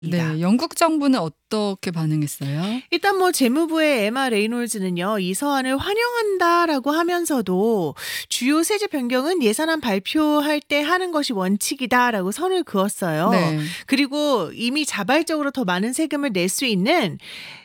네, 영국 정부는 어떻게 반응했어요? 일단 뭐 재무부의 에마 레이놀즈는요, 이 서한을 환영한다라고 하면서도 주요 세제 변경은 예산안 발표할 때 하는 것이 원칙이다라고 선을 그었어요. 네. 그리고 이미 자발적으로 더 많은 세금을 낼 수 있는